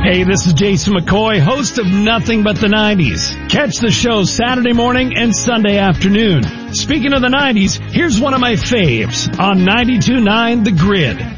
Hey, this is Jason McCoy, host of Nothing But the 90s. Catch the show Saturday morning and Sunday afternoon. Speaking of the 90s, here's one of my faves on 92.9 The Grid.